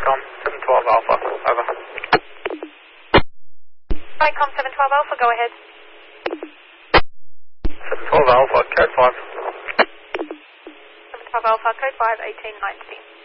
Vicom 712 Alpha, over. Vicom 712 Alpha, go ahead. 712 Alpha, code 5. 712 Alpha, code 5, 1890.